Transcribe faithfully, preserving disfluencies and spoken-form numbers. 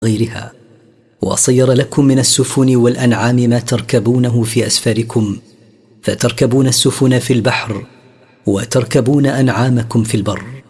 غيرها، وصير لكم من السفن والأنعام ما تركبونه في أسفاركم، فتركبون السفن في البحر وتركبون أنعامكم في البر.